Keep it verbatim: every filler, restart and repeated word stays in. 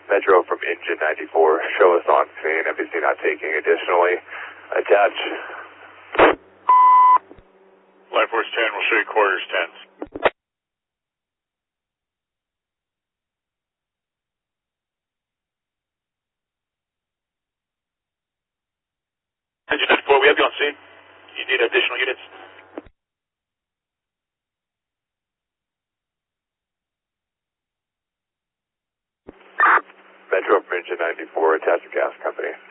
Metro from Engine ninety-four, show us on scene, N B C not taking. Additionally, attach. Life Force ten, we'll show you quarters ten. Engine ninety-four, we have you on scene. You need additional units? Metro from Engine ninety-four, attach to gas company.